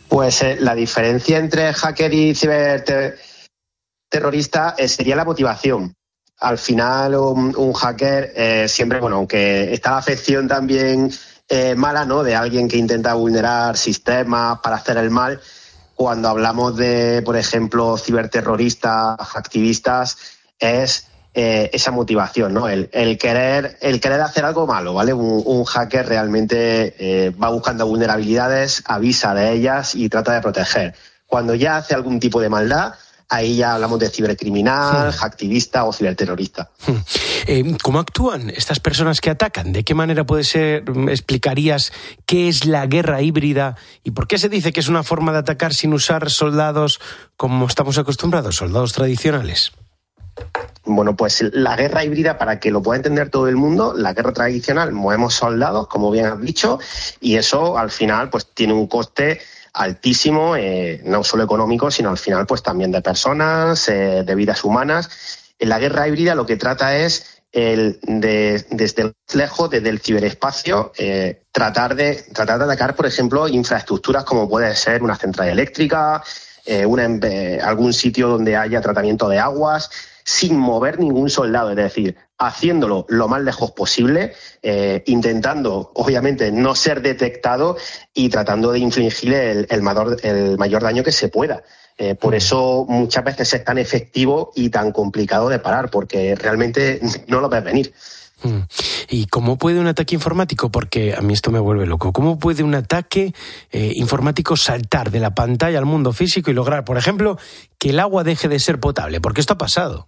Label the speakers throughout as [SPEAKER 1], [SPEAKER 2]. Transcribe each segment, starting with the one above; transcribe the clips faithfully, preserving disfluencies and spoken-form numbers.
[SPEAKER 1] Pues eh, la diferencia entre hacker y ciberterrorista eh, sería la motivación. Al final, un, un hacker eh, siempre, bueno, aunque está la afección también eh, mala, ¿no?, de alguien que intenta vulnerar sistemas para hacer el mal. Cuando hablamos de, por ejemplo, ciberterroristas, activistas, es eh, esa motivación, ¿no? El, el querer, el querer hacer algo malo, ¿vale? Un, un hacker realmente eh, va buscando vulnerabilidades, avisa de ellas y trata de proteger. Cuando ya hace algún tipo de maldad, ahí ya hablamos de cibercriminal, sí. activista o ciberterrorista.
[SPEAKER 2] Eh, ¿Cómo actúan estas personas que atacan? ¿De qué manera puede ser, explicarías qué es la guerra híbrida y por qué se dice que es una forma de atacar sin usar soldados como estamos acostumbrados, soldados tradicionales?
[SPEAKER 1] Bueno, pues la guerra híbrida, para que lo pueda entender todo el mundo, la guerra tradicional, movemos soldados, como bien has dicho, y eso al final pues tiene un coste altísimo, eh, no solo económico, sino al final pues también de personas, eh, de vidas humanas. En la guerra híbrida lo que trata es el de, desde lejos, desde el ciberespacio, eh, tratar de tratar de atacar, por ejemplo, infraestructuras como puede ser una central eléctrica, eh, una, eh, algún sitio donde haya tratamiento de aguas, sin mover ningún soldado, es decir, haciéndolo lo más lejos posible, eh, intentando, obviamente, no ser detectado y tratando de infligir el, el, mayor, el mayor daño que se pueda. Eh, por eso muchas veces es tan efectivo y tan complicado de parar, porque realmente no lo ves venir.
[SPEAKER 2] ¿Y cómo puede un ataque informático? Porque a mí esto me vuelve loco. ¿Cómo puede un ataque eh, informático saltar de la pantalla al mundo físico y lograr, por ejemplo, que el agua deje de ser potable? Porque esto ha pasado.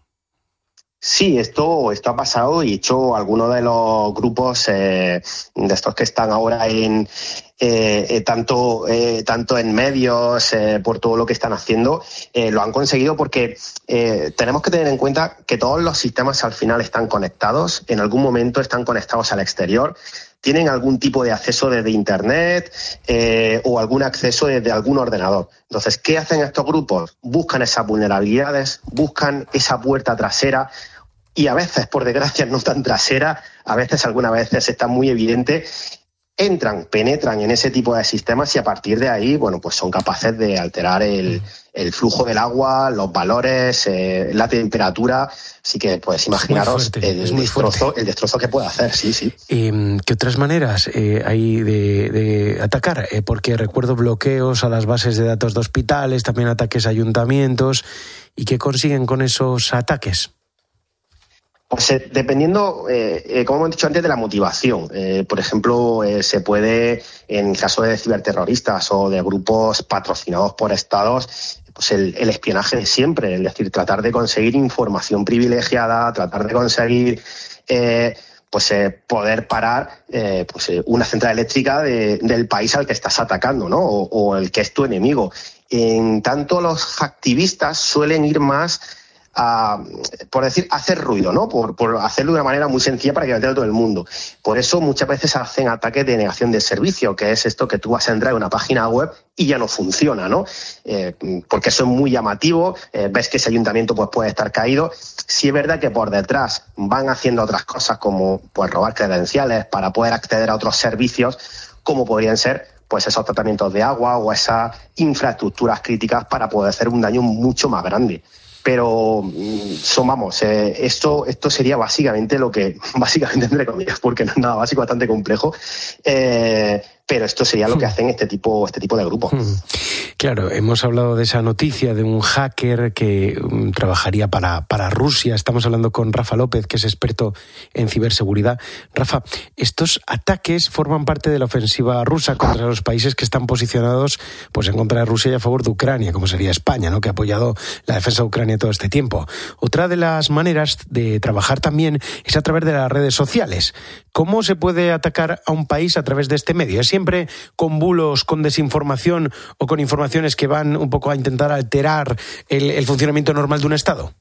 [SPEAKER 1] Sí, esto, esto ha pasado y hecho algunos de los grupos eh, de estos que están ahora en eh, eh, tanto eh, tanto en medios eh, por todo lo que están haciendo eh, lo han conseguido porque eh, tenemos que tener en cuenta que todos los sistemas al final están conectados, en algún momento están conectados al exterior, tienen algún tipo de acceso desde internet eh, o algún acceso desde algún ordenador. Entonces, ¿qué hacen estos grupos? Buscan esas vulnerabilidades, buscan esa puerta trasera y a veces, por desgracia, no tan trasera, a veces, algunas veces está muy evidente, entran, penetran en ese tipo de sistemas y a partir de ahí, bueno, pues son capaces de alterar el, el flujo del agua, los valores, eh, la temperatura. Así que, pues, imaginaros fuerte, el, destrozo, el destrozo que puede hacer, sí, sí.
[SPEAKER 2] Eh, ¿Qué otras maneras eh, hay de, de atacar? Eh, porque recuerdo bloqueos a las bases de datos de hospitales, también ataques a ayuntamientos. ¿Y qué consiguen con esos ataques?
[SPEAKER 1] Pues eh, dependiendo, eh, eh, como hemos dicho antes, de la motivación. Eh, por ejemplo, eh, se puede, en caso de ciberterroristas o de grupos patrocinados por estados, pues el, el espionaje de siempre, es decir, tratar de conseguir información privilegiada, tratar de conseguir eh, pues eh, poder parar eh, pues, eh, una central eléctrica de, del país al que estás atacando, ¿no? O, o el que es tu enemigo. En tanto, los activistas suelen ir más a, por decir, hacer ruido, ¿no? Por, por hacerlo de una manera muy sencilla para que lo entienda todo el mundo. Por eso muchas veces hacen ataques de negación de servicio, que es esto que tú vas a entrar en una página web y ya no funciona, ¿no? Eh, porque eso es muy llamativo, eh, ves que ese ayuntamiento pues puede estar caído. Sí es verdad que por detrás van haciendo otras cosas como pues robar credenciales para poder acceder a otros servicios, como podrían ser pues esos tratamientos de agua o esas infraestructuras críticas para poder hacer un daño mucho más grande. Pero son, vamos, eh, esto, esto sería básicamente lo que, básicamente entre comillas, porque no es nada básico, bastante complejo, eh, pero esto sería lo que hacen este tipo, este tipo de grupos.
[SPEAKER 2] Claro, hemos hablado de esa noticia de un hacker que um, trabajaría para, para Rusia. Estamos hablando con Rafa López, que es experto en ciberseguridad. Rafa, estos ataques forman parte de la ofensiva rusa contra los países que están posicionados pues en contra de Rusia y a favor de Ucrania, como sería España, ¿no?, que ha apoyado la defensa de Ucrania todo este tiempo. Otra de las maneras de trabajar también es a través de las redes sociales. ¿Cómo se puede atacar a un país a través de este medio? ¿Es siempre con bulos, con desinformación o con informaciones que van un poco a intentar alterar el, el funcionamiento normal de un Estado?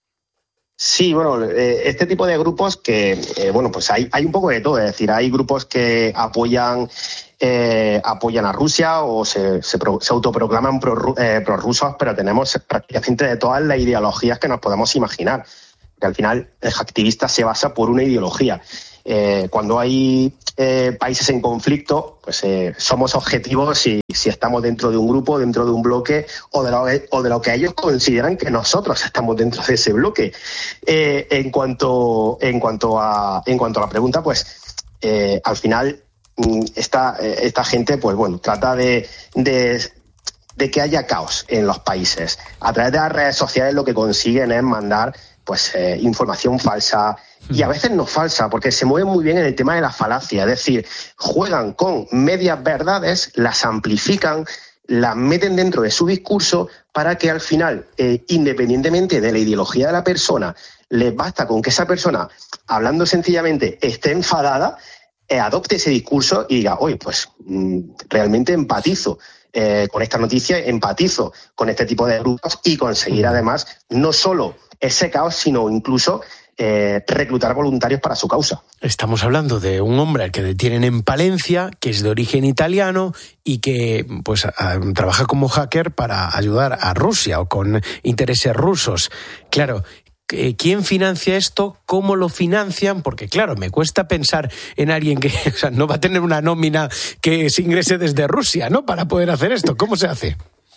[SPEAKER 1] Sí, bueno, eh, este tipo de grupos que, eh, bueno, pues hay, hay un poco de todo. Es decir, hay grupos que apoyan eh, apoyan a Rusia o se, se, pro, se autoproclaman pro, eh, prorrusos, pero tenemos prácticamente de todas las ideologías que nos podemos imaginar. Que al final el activista se basa por una ideología. eh, cuando hay eh, países en conflicto, pues eh, somos objetivos si, si estamos dentro de un grupo, dentro de un bloque, o de lo, o de lo que ellos consideran que nosotros estamos dentro de ese bloque. Eh, en cuanto, en cuanto a, en cuanto a la pregunta, pues eh, al final esta, esta gente, pues bueno, trata de, de de que haya caos en los países. A través de las redes sociales lo que consiguen es mandar pues eh, información falsa, y a veces no falsa, porque se mueven muy bien en el tema de la falacia, es decir, juegan con medias verdades, las amplifican, las meten dentro de su discurso para que al final, eh, independientemente de la ideología de la persona, les basta con que esa persona, hablando sencillamente, esté enfadada, eh, adopte ese discurso y diga, oye, pues mmm, realmente empatizo Eh, con esta noticia, empatizo con este tipo de grupos, y conseguir además no solo ese caos, sino incluso eh, reclutar voluntarios para su causa.
[SPEAKER 2] Estamos hablando de un hombre al que detienen en Palencia, que es de origen italiano y que pues a, trabaja como hacker para ayudar a Rusia o con intereses rusos. Claro, ¿quién financia esto? ¿Cómo lo financian? Porque, claro, me cuesta pensar en alguien que o sea, no va a tener una nómina que se ingrese desde Rusia, ¿no?, para poder hacer esto. ¿Cómo se hace?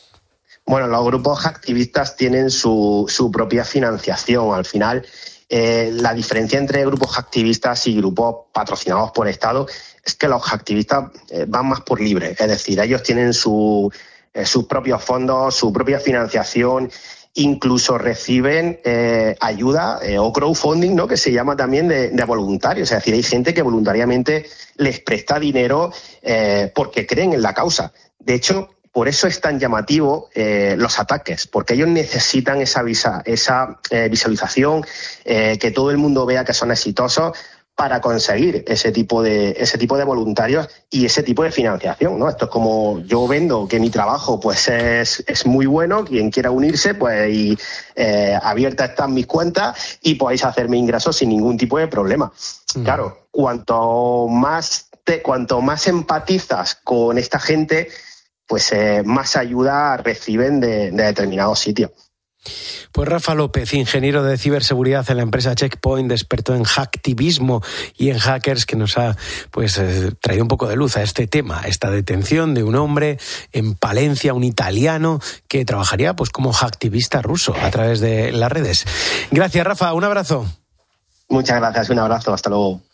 [SPEAKER 1] Bueno, los grupos activistas tienen su, su propia financiación. Al final, eh, la diferencia entre grupos activistas y grupos patrocinados por Estado es que los activistas eh, van más por libre. Es decir, ellos tienen su, eh, sus propios fondos, su propia financiación. Incluso reciben eh, ayuda eh, o crowdfunding, ¿no?, que se llama también de, de voluntarios. Es decir, hay gente que voluntariamente les presta dinero eh, porque creen en la causa. De hecho, por eso es tan llamativo eh, los ataques, porque ellos necesitan esa, visa, esa eh, visualización, eh, que todo el mundo vea que son exitosos, para conseguir ese tipo de ese tipo de voluntarios y ese tipo de financiación, ¿no? Esto es como yo vendo que mi trabajo pues es, es muy bueno, quien quiera unirse, pues y, eh, abiertas están mis cuentas y podéis hacerme ingresos sin ningún tipo de problema. Mm. Claro, cuanto más te, cuanto más empatizas con esta gente, pues eh, más ayuda reciben de, de determinados sitios.
[SPEAKER 2] Pues Rafa López, ingeniero de ciberseguridad en la empresa Checkpoint, experto en hacktivismo y en hackers, que nos ha pues eh, traído un poco de luz a este tema, esta detención de un hombre en Palencia, un italiano, que trabajaría pues como hacktivista ruso a través de las redes. Gracias, Rafa, un abrazo.
[SPEAKER 1] Muchas gracias, un abrazo, hasta luego.